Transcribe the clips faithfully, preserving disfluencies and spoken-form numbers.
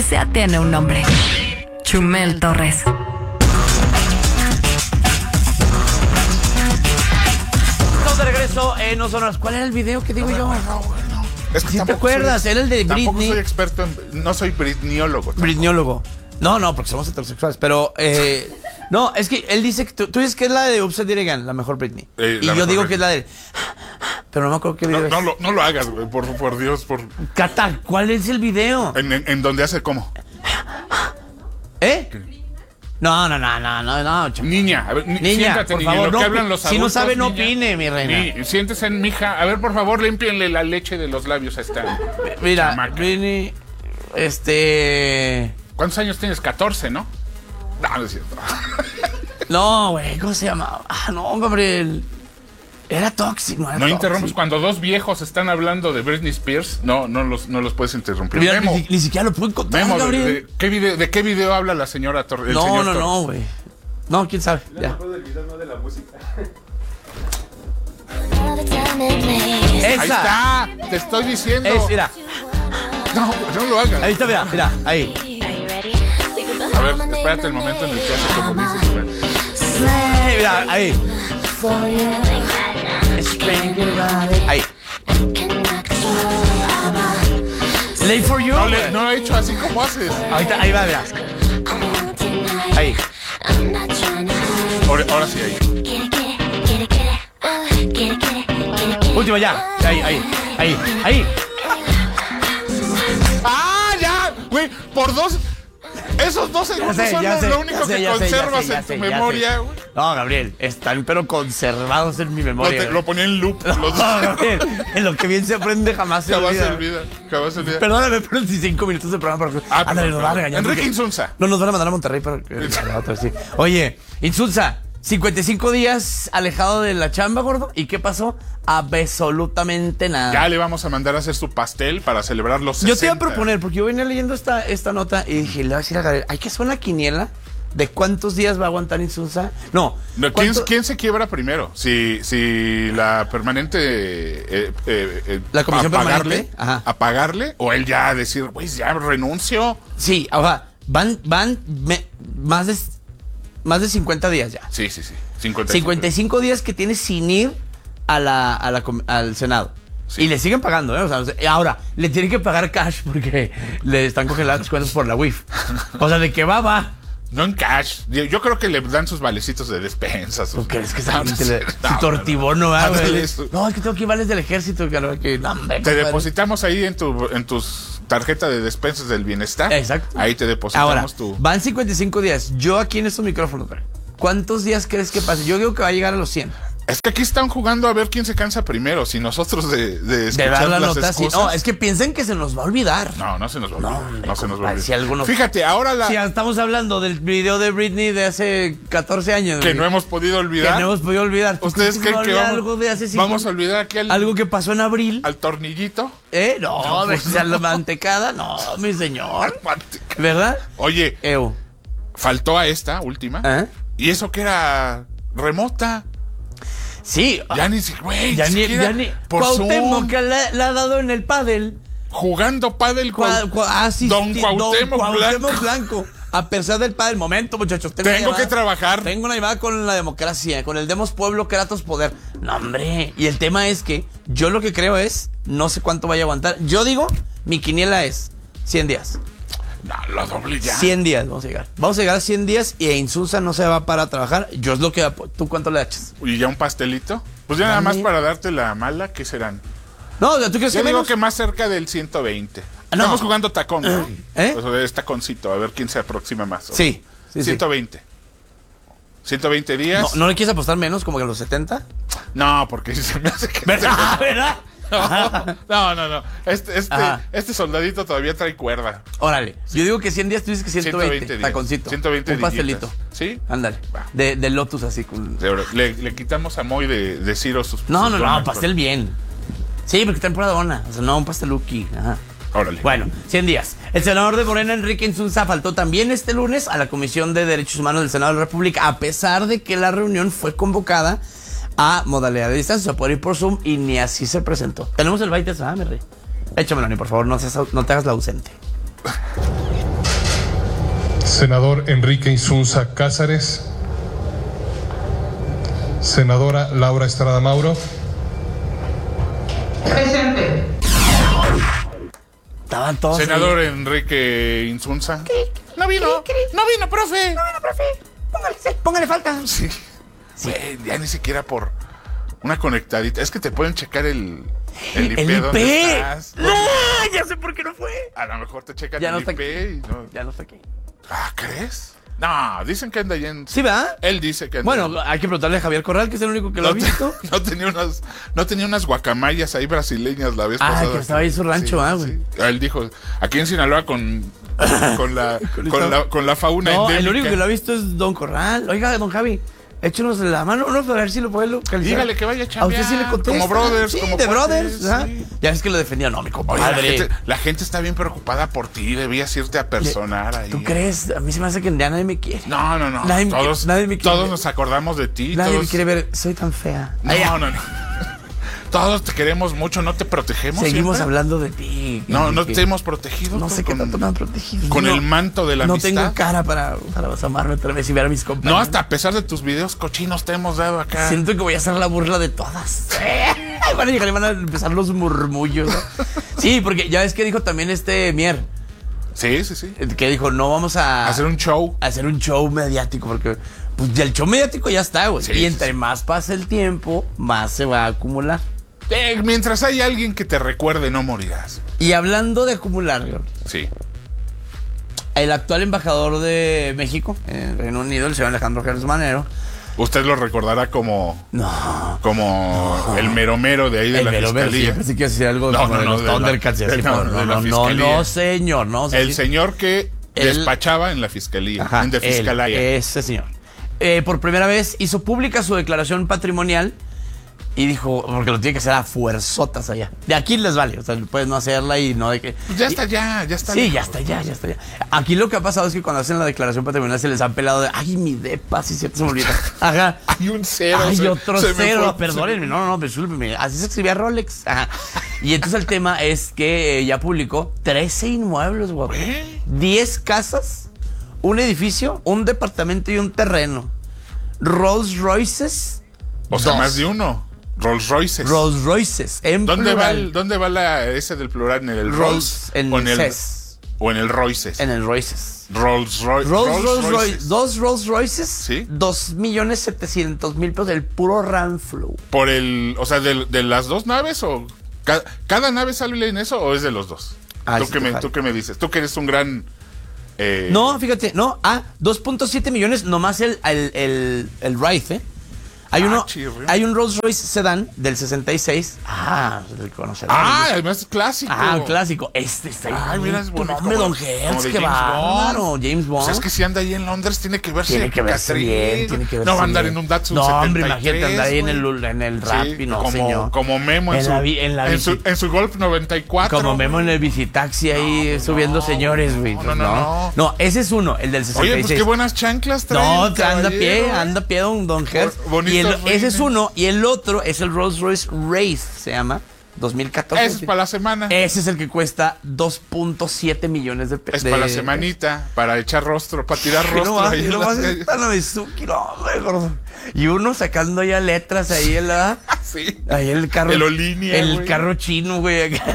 sea tiene un nombre. Chumel Torres. Estamos de regreso en No Sonoras. ¿Cuál era el video que digo no, yo? No, no, no. Es que ¿Sí te acuerdas? Soy, era el de Britney. Tampoco soy experto en... No soy britniólogo. Britniólogo. No, no, porque somos heterosexuales. Pero, eh, no, es que él dice que tú, tú dices que es la de Upside Down Again, la mejor Britney. Eh, y yo digo que es la de... Pero no me acuerdo qué video no, es. no, lo, no lo hagas, güey, por, por Dios. Por... Cata, ¿cuál es el video? En, en, en donde hace cómo. ¿Eh? No, no, no, no, no, no. Niña, a ver, ni, niña, siéntate, por niña. favor, Lo no, que hablan los si no adultos, sabe, no niña. opine, mi reina. Ni, siéntese, mija. A ver, por favor, límpienle la leche de los labios a esta. Mira, chamaca. Britney, este... ¿Cuántos años tienes? catorce, ¿no? No, no es cierto. No, güey, ¿cómo se llamaba? Ah, no, Gabriel. Era tóxico. Era No tóxico. interrumpes cuando dos viejos están hablando de Britney Spears. No, no los, no los puedes interrumpir. Mira, Memo, ni, ni siquiera lo puedo encontrar, Memo, de, Gabriel. de, ¿qué video, ¿de qué video habla la señora Torres? No, señor no, Torres? no, güey. No, quién sabe. No, Ya. no del video, no de la música. Ahí Esa. está, te estoy diciendo. Es, mira. No, no lo hagas. Ahí está, mira, mira, ahí. A ver, espérate el momento en el que hace como dices. Eh, mira, ahí. Ahí. Late for you. No, le, no lo he hecho así como haces. Ahorita, ahí va, mira. Ahí. Ahora, ahora sí, ahí. Última ya. Ahí, ahí, ahí, ahí. ¡Ah, ya! Güey, por dos... Esos dos segundos Ya sé, son ya lo, sé, lo único ya sé, que ya sé, ya conservas sé, ya en tu sé, ya memoria, sé. güey. No, Gabriel, están pero conservados en mi Lo, memoria. te- lo ponía en loop. No, Los dos. Gabriel, en lo que bien se aprende jamás se Jamás se olvida. olvida. Jamás se olvida. Perdóname, pero si cinco minutos de programa para... Ah, Ándale, perdón, nos va a perdón. regañar. Enrique porque- Insunza. No, nos van a mandar a Monterrey para... para la otra, sí. Oye, Insulza, cincuenta y cinco días alejado de la chamba, gordo. ¿Y qué pasó? Absolutamente nada. Ya le vamos a mandar a hacer su pastel para celebrar los sesenta. Yo te iba a proponer, porque yo venía leyendo esta, esta nota y dije, le voy a decir a Gabriel, hay que hacer una quiniela de cuántos días va a aguantar Insulza. No. No, ¿quién, ¿cuánto- quién se quiebra primero? Si, si la permanente... Eh, eh, eh, La comisión a pagarle, permanente, ajá. a pagarle, o él ya decir, pues ya renuncio. Sí, o sea, van, van me- más, de, más de cincuenta días ya. Sí, sí, sí. cincuenta y cinco. cincuenta y cinco días que tiene sin ir a la, a la com- al Senado. Sí. Y le siguen pagando, ¿eh? O sea, o sea, ahora, le tienen que pagar cash porque le están congeladas las cuentas por la W I F. O sea, de que va, va. No en cash. Yo, yo creo que le dan sus valecitos de despensas. sus- ¿Tú crees que No, esa no gente sé. le- No, su no, tortibono, no. ¿verdad, Ándale, güey? eso. No, es que tengo que ir vales del ejército, que no, que no, hombre, Te compadre. depositamos ahí en tu en tus tarjeta de despensas del bienestar. Exacto. Ahí te depositamos Ahora, tu... van cincuenta y cinco días. Yo aquí en estos micrófonos, güey, ¿cuántos días crees que pase? Yo digo que va a llegar a los cien. Es que aquí están jugando a ver quién se cansa primero. Si nosotros de, de De escuchar dar la las nota, sí. excusas. No, es que piensen que se nos va a olvidar. No, no se nos va a olvidar. No, hombre, No se nos va a compadre, olvidar. si algunos- Fíjate, ahora la Si ya estamos hablando del video de Britney de hace catorce años. que güey, no hemos podido que olvidar. no hemos podido olvidar. ¿Tú ¿Ustedes crees creen se que va a olvidar vamos, algo de hace cinco- vamos a olvidar aquí al, algo que pasó en abril? al tornillito? ¿Eh? No, No, de pues echar la mantecada. No, mi señor. Manteca. ¿Verdad? Oye, Ew. faltó a esta última. ¿Eh? Y eso que era remota. Sí. Ya ni si, güey, Ya ni, siquiera ya ni. por Cuauhtémoc, Zoom, que le, le ha dado en el pádel. jugando pádel con Cua- cua- ah, sí, Don sí, Cuauhtémoc Cuauhtémoc Blanco. Blanco. A pesar del pádel. Momento, muchachos. Tengo, una Tengo que llamada- trabajar. Tengo una llamada con la democracia, con el Demos Pueblo, Kratos Poder. No, hombre. Y el tema es que yo lo que creo es, no sé cuánto vaya a aguantar. Yo digo, mi quiniela es cien días. No, lo doble ya. cien días vamos a llegar. Vamos a llegar a cien días y Insulza no se va para trabajar. Yo es lo que... ¿Tú cuánto le echas? Y ya un pastelito. Pues ya nada Dame. más para darte la mala, ¿qué serán? No, ¿tú crees Yo que digo menos? que más cerca del ciento veinte. Ah, no. Estamos jugando tacón, ¿no? ¿Eh? O sea, es taconcito, a ver quién se aproxima más. Sí, sí, sí. ciento veinte. ciento veinte días. ¿No, ¿No le quieres apostar menos, como que a los setenta? No, porque se me hace que... ¿Verdad? ¿Verdad? No, no, no. Este, este, Ajá. este soldadito todavía trae cuerda. Órale. Yo digo que cien días, tú dices que ciento veinte. ciento veinte días. Taconcito. ciento veinte Un pastelito. dillitas. ¿Sí? Ándale. Va. De, de Lotus así. Con... De oro. Le, le quitamos a Moy de, de Ciro sus... No, sus no, no, donas, pastel bien. Sí, porque temporada dona. O sea, no un pasteluki. Ajá. Órale. Bueno, cien días. El senador de Morena, Enrique Insulza, faltó también este lunes a la Comisión de Derechos Humanos del Senado de la República, a pesar de que la reunión fue convocada a modalidad de distancia, o sea, poder ir por Zoom, y ni así se presentó. Tenemos el baile, ah, mi rey. Échamelo, ni por favor, no, seas, no te hagas la ausente. Senador Enrique Insunza Cázares. Senadora Laura Estrada Mauro. Presente. Estaban todos. Senador ahí. Enrique Insunza. No vino, no vino, profe. No, no, profe. Póngale, póngale falta. Sí. Güey, ya ni siquiera por una conectadita. Es que te pueden checar el, el I P. El I P. ¿Dónde estás? No, ya sé por qué no fue. A lo mejor te checan Ya el no está I P aquí. y no. Ya no está aquí. Ah, ¿crees? No, dicen que anda allá en... ¿Sí, verdad? Él dice que anda... Bueno, hay que preguntarle a Javier Corral, que es el único que lo ha no, te- visto. no tenía unas, no tenía unas guacamayas ahí brasileñas la vez Ah, pasada. que estaba ahí en su rancho, Sí, ah, güey. sí. Él dijo, aquí en Sinaloa con, con, la, con, la, con la fauna No, endémica. el único que lo ha visto es Don Corral. Oiga, Don Javi, échenos la mano, no, para ver si lo puede localizar. Dígale que vaya a A chambear. usted sí le contesta. Como brothers, Sí, como de cuates, brothers. Ajá. sí. Ya ves que lo defendía. No, mi Oye, la, compadre. gente, la gente está bien preocupada por ti. Debías irte a personar ahí. ¿Tú crees? A mí se me hace que ya nadie me quiere. No, no, no. Nadie me todos quiere- nadie me quiere todos ver. nos acordamos de ti. Nadie todos... me quiere ver. Soy tan fea. No, Ay, no, no. Todos te queremos mucho, no te protegemos. Seguimos siempre? hablando de ti. No, no que- te hemos protegido. No tú, sé qué con- tanto me han protegido. Con No- el manto de la No amistad. tengo cara para, para asomarme otra vez y ver a mis compañeros. No, hasta a pesar de tus videos cochinos te hemos dado acá. Siento que voy a hacer la burla de todas. Ay, van a llegar y van a empezar los murmullos. Sí, porque ya ves que dijo también este Mier, Sí, sí, sí. que dijo, no vamos a Hacer un show. a hacer un show mediático, porque pues ya el show mediático ya está, güey. Sí, y sí, entre sí. más pase el tiempo, más se va a acumular. Eh, mientras hay alguien que te recuerde, no morirás. Y hablando de acumular, güey, Sí. el actual embajador de México en Reino Unido, el señor Alejandro Gers Manero, Usted lo recordará como, no, como el mero mero de ahí de el la mero mero, sí, fiscalía. yo pensé que iba a decir algo No, como no, de no, los de la- Thundercats y de así, la- no, de no, la no, no, fiscalía. no, señor, no. El sí. señor que Él- despachaba en la fiscalía, Ajá, en de él, fiscalía. ese señor. Eh, por primera vez hizo pública su declaración patrimonial y dijo, porque lo tiene que hacer a fuerzotas allá. De aquí les vale, o sea, puedes no hacerla y no de que... Pues ya está, ya, ya está. Sí, lejos. ya está, ya, ya está, ya. Aquí lo que ha pasado es que cuando hacen la declaración patrimonial se les han pelado de, ay, mi depa, sí, cierto, se me olvida. Ajá. Hay un cero. Ay, se- otro se me cero, fue- perdónenme, no, no, no, discúlpenme, así se escribía Rolex. Ajá. Y entonces el tema es que eh, ya publicó trece inmuebles, guapo. ¿Eh? diez casas, un edificio, un departamento y un terreno. Rolls Royces. O sea, dos. más de uno. Rolls Royces. Rolls Royces, en ¿Dónde va, plural. el, ¿Dónde va la ese del plural? ¿En el Rolls, Rolls? en o en el el Ces. O en el Royces. En el Royces. Rolls Royce. Rolls, Rolls Royce, Royces. dos Rolls Royces, Sí. dos millones setecientos mil pesos del puro Ramflow. Por el, o sea, de, de las dos naves o ca- cada nave sale en eso o es de los dos. Ah, ¿Tú, sí qué te me, falla. ¿Tú qué me dices? Tú que eres un gran eh, No, fíjate, no, ah, dos punto siete millones, nomás el, el, el, el Wraith, ¿eh? Hay Ah, uno, chirrión. hay un Rolls Royce Sedan del sesenta y seis. Ah, el conocerás. Ah, además es clásico. Ah, un clásico. Este está Ay, mira, es tu bonito, nombre, como- Don como Hertz, de qué James bárbaro. Bond. James Bond. Pues es que si anda ahí en Londres tiene que verse Tiene que verse Catrín. bien, tiene que verse No va a andar bien. en un Datsun No, setenta y tres, hombre, imagínate andar ahí en güey. el, en el Rappi, Sí, no, como, señor. como Memo en, En su, la vi- en la en, su, bici. en su Golf noventa y cuatro. Como Memo en el bicitaxi ahí subiendo no, señores, güey. no, no, no, no. No, ese es uno, el del sesenta y seis. Oye, pues qué buenas chanclas trae. No, el que anda a pie, caballero, ¿eh? anda a pie don, don Hertz. Bo- Y el- bonitos ese es rines. uno, y el otro es el Rolls Royce Wraith, se llama, dos mil catorce. Ese es para la semana. Ese es el que cuesta dos punto siete millones de pesos. Es para la semanita, para echar rostro, para tirar Y rostro. no más, ahí y en no las más calles. está Novezuki, no, hombre, gordo. Y uno sacando ya letras ahí en la... Sí. Ahí el carro. El Olinia, El güey. carro chino, güey. acá.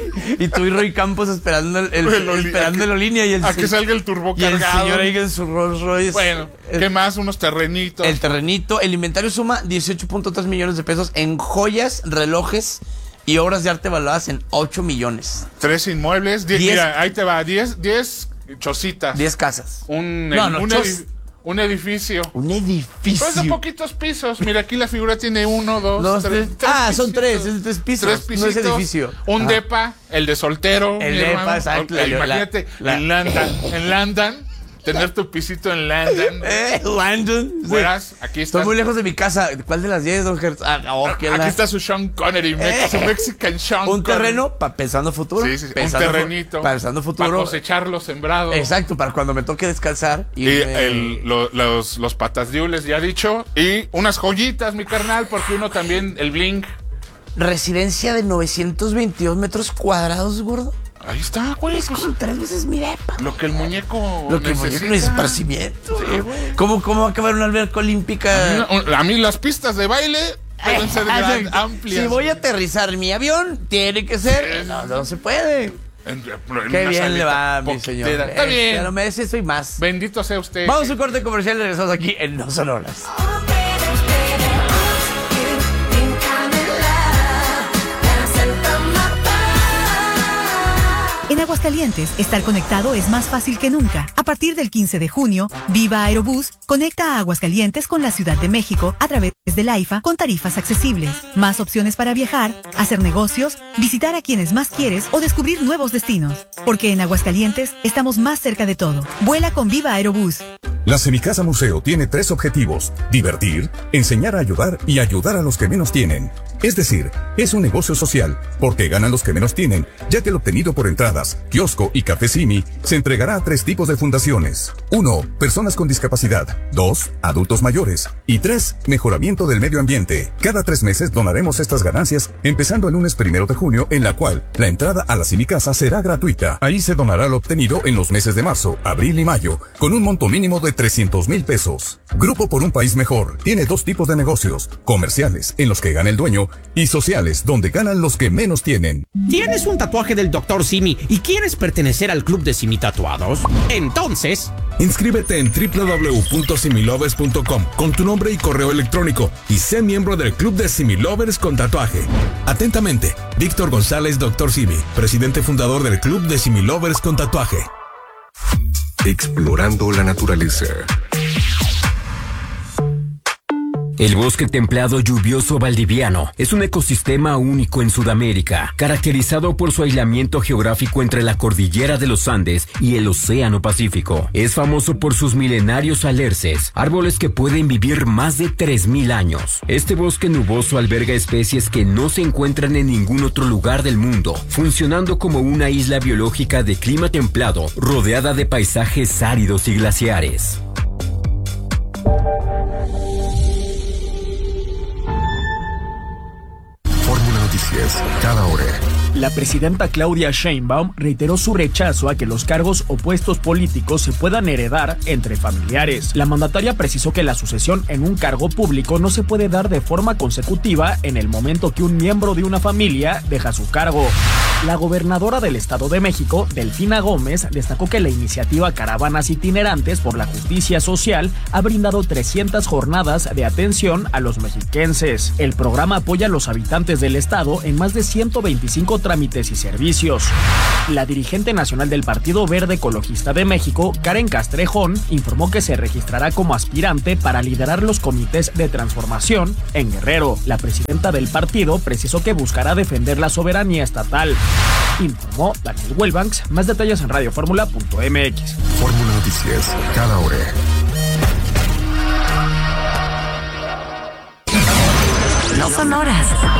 Y tú y Roy Campos esperando el, el, El Oli- esperando a el que- Olinia y el A que se- salga el turbo y el cargado. señor ahí en su Rolls Royce. Bueno, el, ¿qué más? Unos terrenitos. el terrenito. El inventario suma dieciocho punto tres millones de pesos en joyas, relojes y obras de arte valuadas en ocho millones. Tres inmuebles. Die- Diez- Mira, ahí te va. Diez, diez chocitas. diez casas. Un, No, no, un, chos- edi- un edificio. Un Pues de edificio. poquitos pisos. Mira, aquí la figura tiene uno, dos, Dos, tres, tres. Ah, son pisitos. tres, es de tres pisos, Tres no pisitos. es edificio. Un Ajá. depa, el de soltero. El mi depa, hermano. exacto, Eh, la- Imagínate, la- en London. En London, tener tu pisito en London. Eh, Landon. Sí. Verás, aquí está. Estoy muy lejos de mi casa. ¿Cuál de las diez, don Hertz? Ah, oh, qué Aquí la- está su Sean Connery, mex- Eh. su Mexican Sean Un Connery. terreno para pensando futuro. Sí, sí, sí. Un pensando fu- terrenito. Pensando Para futuro. cosechar los sembrados. Exacto, para cuando me toque descansar. Y el, lo- los, los patas diules, ya dicho. Y unas joyitas, mi carnal, porque uno también, el bling. Residencia de novecientos veintidós metros cuadrados, gordo. Ahí está, güey. Es como tres veces mi depa. Lo que el muñeco Lo que el muñeco es esparcimiento. Sí, ¿Cómo, ¿Cómo va a acabar una alberca olímpica? A mí, a mí las pistas de baile deben ser gran, amplias. Si voy a aterrizar mi avión, tiene que ser. Sí. No, no se puede. En, en Qué bien le salita va, mi poquitera. señor. Está bien. Pero merece eso y más. Bendito sea usted. Vamos a un corte comercial y regresamos aquí en No Sonoras. En Aguascalientes, estar conectado es más fácil que nunca. A partir del quince de junio, Viva Aerobús conecta a Aguascalientes con la Ciudad de México a través del AIFA con tarifas accesibles. Más opciones para viajar, hacer negocios, visitar a quienes más quieres o descubrir nuevos destinos. Porque en Aguascalientes estamos más cerca de todo. Vuela con Viva Aerobús. La Semicasa Museo tiene tres objetivos: divertir, enseñar a ayudar y ayudar a los que menos tienen. Es decir, es un negocio social, porque ganan los que menos tienen, ya que el obtenido por entradas, kiosco y café Simi se entregará a tres tipos de fundaciones. Uno, personas con discapacidad. Dos, adultos mayores. Y tres, mejoramiento del medio ambiente. Cada tres meses donaremos estas ganancias, empezando el lunes primero de junio, en la cual la entrada a la Semicasa será gratuita. Ahí se donará lo obtenido en los meses de marzo, abril y mayo, con un monto mínimo de trescientos mil pesos. Grupo por un País Mejor tiene dos tipos de negocios: comerciales, en los que gana el dueño, y sociales, donde ganan los que menos tienen. ¿Tienes un tatuaje del doctor Simi y quieres pertenecer al club de Simi Tatuados? Entonces, inscríbete en doble u doble u doble u punto similovers punto com con tu nombre y correo electrónico y sé miembro del club de Similovers con tatuaje. Atentamente, Víctor González, doctor Simi, presidente fundador del club de Similovers con tatuaje. Explorando la naturaleza. El bosque templado lluvioso valdiviano es un ecosistema único en Sudamérica, caracterizado por su aislamiento geográfico entre la cordillera de los Andes y el Océano Pacífico. Es famoso por sus milenarios alerces, árboles que pueden vivir más de tres mil años. Este bosque nuboso alberga especies que no se encuentran en ningún otro lugar del mundo, funcionando como una isla biológica de clima templado, rodeada de paisajes áridos y glaciares. Noticias, cada hora. La presidenta Claudia Sheinbaum reiteró su rechazo a que los cargos o puestos políticos se puedan heredar entre familiares. La mandataria precisó que la sucesión en un cargo público no se puede dar de forma consecutiva en el momento que un miembro de una familia deja su cargo. La gobernadora del Estado de México, Delfina Gómez, destacó que la iniciativa Caravanas Itinerantes por la Justicia Social ha brindado trescientas jornadas de atención a los mexiquenses. El programa apoya a los habitantes del Estado en más de ciento veinticinco trámites y servicios. La dirigente nacional del Partido Verde Ecologista de México, Karen Castrejón, informó que se registrará como aspirante para liderar los comités de transformación en Guerrero. La presidenta del partido precisó que buscará defender la soberanía estatal. Informó Daniel Huelbanks. Más detalles en radio fórmula punto m x. Fórmula Noticias, cada hora. No Sonoras.